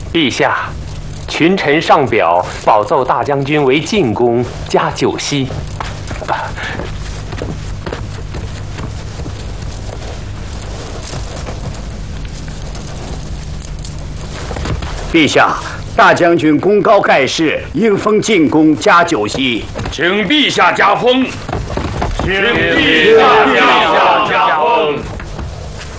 陛下，群臣上表保奏大将军为进宫加酒席。 陛下，大将军功高盖世，应封进宫加酒席， 请陛下加封。请陛下加封。